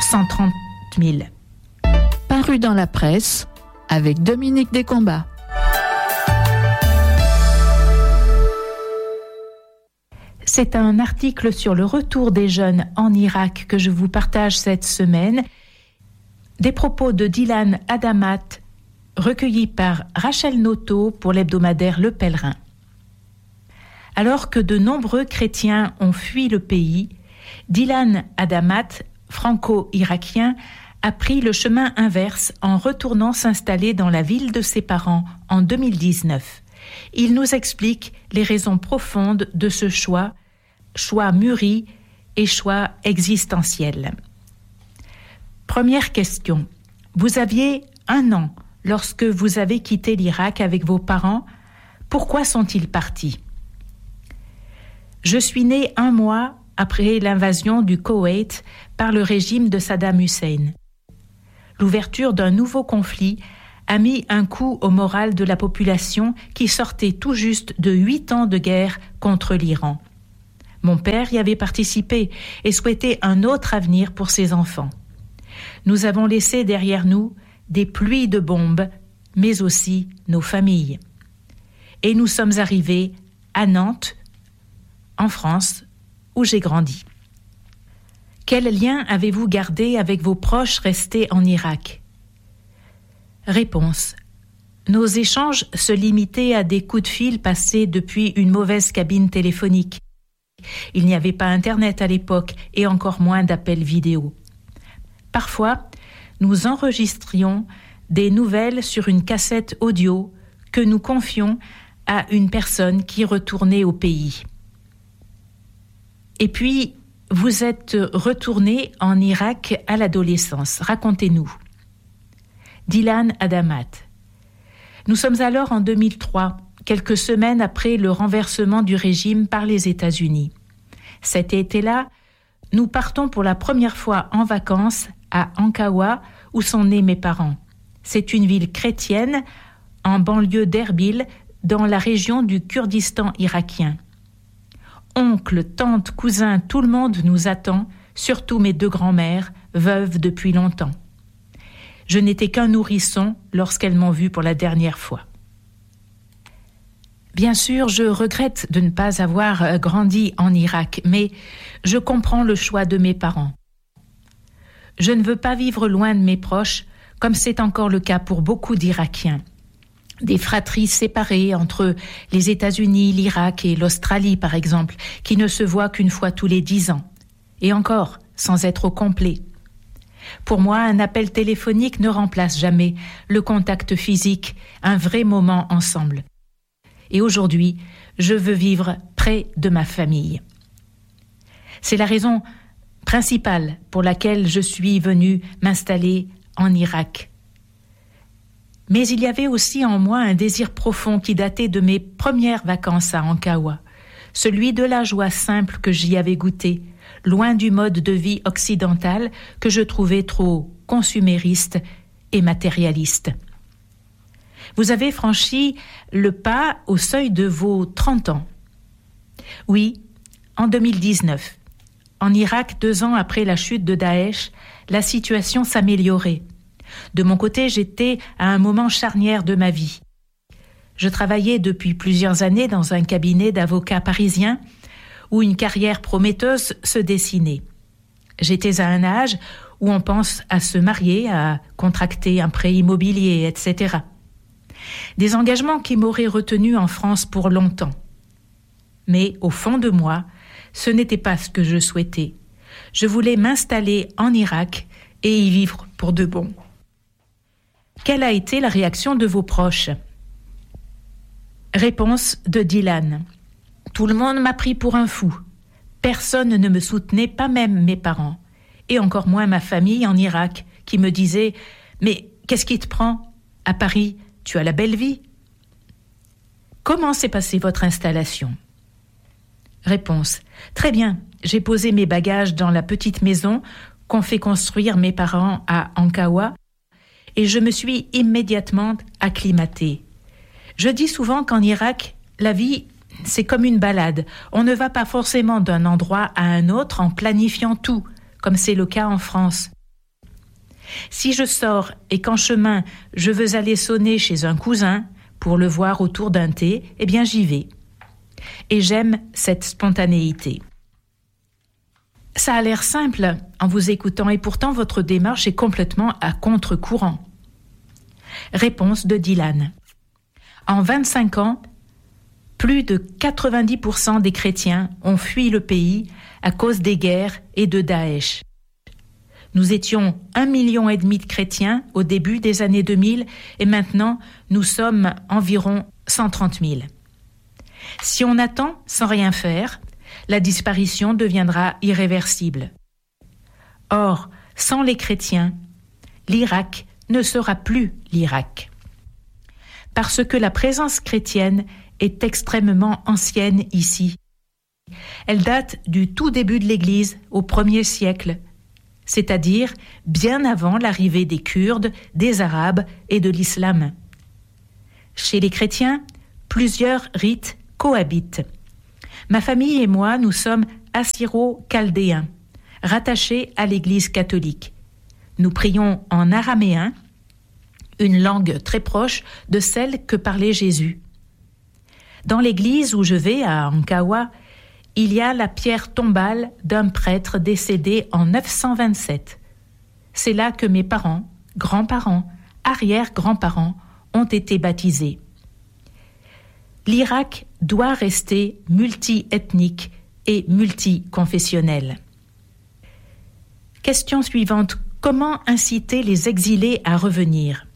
130 000. Paru dans la presse avec Dominique Descombats. C'est un article sur le retour des jeunes en Irak que je vous partage cette semaine. Des propos de Dylan Adamat, recueillis par Rachel Noto pour l'hebdomadaire Le Pèlerin. Alors que de nombreux chrétiens ont fui le pays, Dylan Adamat, franco-irakien, a pris le chemin inverse en retournant s'installer dans la ville de ses parents en 2019. Il nous explique les raisons profondes de ce choix mûri et choix existentiel. Première question. Vous aviez 1 an lorsque vous avez quitté l'Irak avec vos parents. Pourquoi sont-ils partis ? Je suis né 1 mois après l'invasion du Koweït par le régime de Saddam Hussein. L'ouverture d'un nouveau conflit a mis un coup au moral de la population qui sortait tout juste de 8 ans de guerre contre l'Iran. Mon père y avait participé et souhaitait un autre avenir pour ses enfants. Nous avons laissé derrière nous des pluies de bombes, mais aussi nos familles. Et nous sommes arrivés à Nantes, en France, où j'ai grandi. Quel lien avez-vous gardé avec vos proches restés en Irak ? Réponse. Nos échanges se limitaient à des coups de fil passés depuis une mauvaise cabine téléphonique. Il n'y avait pas Internet à l'époque et encore moins d'appels vidéo. Parfois, nous enregistrions des nouvelles sur une cassette audio que nous confions à une personne qui retournait au pays. Et puis, vous êtes retourné en Irak à l'adolescence. Racontez-nous. Dylan Adamat. Nous sommes alors en 2003, quelques semaines après le renversement du régime par les États-Unis. Cet été-là, nous partons pour la première fois en vacances à Ankawa, où sont nés mes parents. C'est une ville chrétienne en banlieue d'Erbil, dans la région du Kurdistan irakien. Oncles, tantes, cousins, tout le monde nous attend, surtout mes 2 grands-mères, veuves depuis longtemps. Je n'étais qu'un nourrisson lorsqu'elles m'ont vu pour la dernière fois. Bien sûr, je regrette de ne pas avoir grandi en Irak, mais je comprends le choix de mes parents. Je ne veux pas vivre loin de mes proches, comme c'est encore le cas pour beaucoup d'Irakiens. Des fratries séparées entre les États-Unis, l'Irak et l'Australie, par exemple, qui ne se voient qu'une fois tous les 10 ans. Et encore, sans être au complet. Pour moi, un appel téléphonique ne remplace jamais le contact physique, un vrai moment ensemble. Et aujourd'hui, je veux vivre près de ma famille. C'est la raison principale pour laquelle je suis venue m'installer en Irak. Mais il y avait aussi en moi un désir profond qui datait de mes premières vacances à Ankawa, celui de la joie simple que j'y avais goûtée, loin du mode de vie occidental que je trouvais trop consumériste et matérialiste. Vous avez franchi le pas au seuil de vos 30 ans. Oui, en 2019. En Irak, 2 ans après la chute de Daesh, la situation s'améliorait. De mon côté, j'étais à un moment charnière de ma vie. Je travaillais depuis plusieurs années dans un cabinet d'avocats parisiens où une carrière prometteuse se dessinait. J'étais à un âge où on pense à se marier, à contracter un prêt immobilier, etc. Des engagements qui m'auraient retenu en France pour longtemps. Mais au fond de moi, ce n'était pas ce que je souhaitais. Je voulais m'installer en Irak et y vivre pour de bon. Quelle a été la réaction de vos proches ? Réponse de Dylan. Tout le monde m'a pris pour un fou. Personne ne me soutenait, pas même mes parents. Et encore moins ma famille en Irak, qui me disait « Mais qu'est-ce qui te prend ? À Paris, tu as la belle vie ?» Comment s'est passée votre installation ? Réponse. Très bien, j'ai posé mes bagages dans la petite maison qu'ont fait construire mes parents à Ankawa et je me suis immédiatement acclimatée. Je dis souvent qu'en Irak, la vie, c'est comme une balade. On ne va pas forcément d'un endroit à un autre en planifiant tout, comme c'est le cas en France. Si je sors et qu'en chemin je veux aller sonner chez un cousin pour le voir autour d'un thé, eh bien j'y vais. Et j'aime cette spontanéité. Ça a l'air simple en vous écoutant et pourtant votre démarche est complètement à contre-courant. Réponse de Dylan. En 25 ans, plus de 90% des chrétiens ont fui le pays à cause des guerres et de Daesh. Nous étions 1,5 million de chrétiens au début des années 2000 et maintenant nous sommes environ 130 000. Si on attend sans rien faire, la disparition deviendra irréversible. Or, sans les chrétiens, l'Irak ne sera plus l'Irak. Parce que la présence chrétienne est extrêmement ancienne ici. Elle date du tout début de l'Église au 1er siècle, c'est-à-dire bien avant l'arrivée des Kurdes, des Arabes et de l'islam. Chez les chrétiens, plusieurs rites cohabitent. Ma famille et moi, nous sommes assyro-chaldéens, rattachés à l'Église catholique. Nous prions en araméen, une langue très proche de celle que parlait Jésus. Dans l'église où je vais, à Ankawa, il y a la pierre tombale d'un prêtre décédé en 927. C'est là que mes parents, grands-parents, arrière-grands-parents ont été baptisés. L'Irak doit rester multi-ethnique et multiconfessionnel. Question suivante. Comment inciter les exilés à revenir?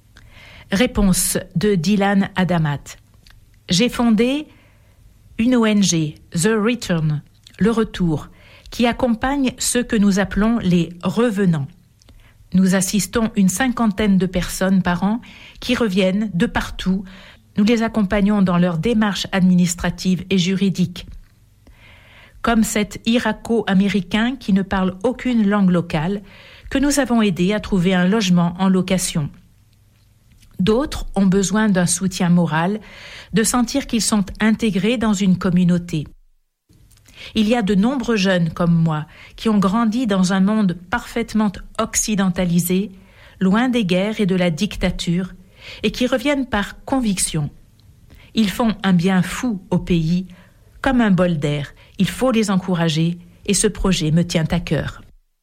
Réponse de Dylan Adamat. J'ai fondé une ONG, The Return, le retour, qui accompagne ceux que nous appelons les revenants. Nous assistons une 50aine de personnes par an qui reviennent de partout. Nous les accompagnons dans leurs démarches administratives et juridiques. Comme cet Irako-américain qui ne parle aucune langue locale, que nous avons aidé à trouver un logement en location. D'autres ont besoin d'un soutien moral, de sentir qu'ils sont intégrés dans une communauté. Il y a de nombreux jeunes comme moi qui ont grandi dans un monde parfaitement occidentalisé, loin des guerres et de la dictature, et qui reviennent par conviction. Ils font un bien fou au pays, comme un bol d'air. Il faut les encourager et ce projet me tient à cœur.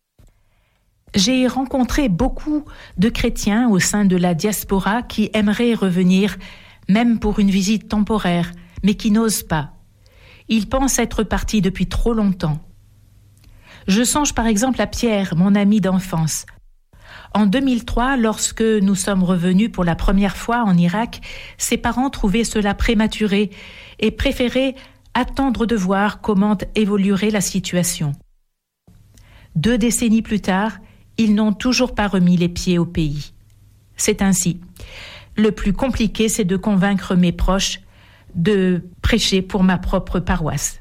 J'ai rencontré beaucoup de chrétiens au sein de la diaspora qui aimeraient revenir, même pour une visite temporaire, mais qui n'osent pas. Ils pensent être partis depuis trop longtemps. Je songe par exemple à Pierre, mon ami d'enfance. En 2003, lorsque nous sommes revenus pour la première fois en Irak, ses parents trouvaient cela prématuré et préféraient attendre de voir comment évoluerait la situation. 2 décennies plus tard, ils n'ont toujours pas remis les pieds au pays. C'est ainsi. Le plus compliqué, c'est de convaincre mes proches de prêcher pour ma propre paroisse.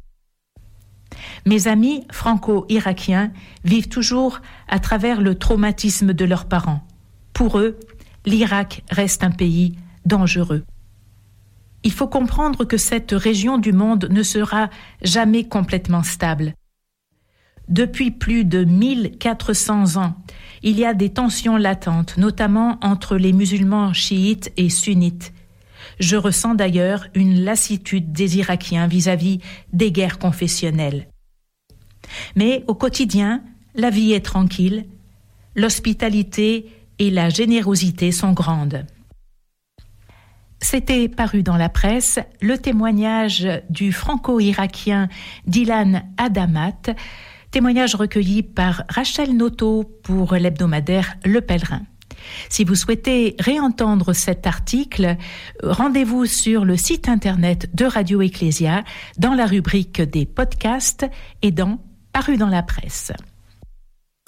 Mes amis franco-irakiens vivent toujours à travers le traumatisme de leurs parents. Pour eux, l'Irak reste un pays dangereux. Il faut comprendre que cette région du monde ne sera jamais complètement stable. Depuis plus de 1400 ans, il y a des tensions latentes, notamment entre les musulmans chiites et sunnites. Je ressens d'ailleurs une lassitude des Irakiens vis-à-vis des guerres confessionnelles. Mais au quotidien, la vie est tranquille, l'hospitalité et la générosité sont grandes. C'était paru dans la presse le témoignage du franco-irakien Dylan Adamat, témoignage recueilli par Rachel Noto pour l'hebdomadaire Le Pèlerin. Si vous souhaitez réentendre cet article, rendez-vous sur le site internet de Radio Ecclésia dans la rubrique des podcasts et dans Paru dans la presse.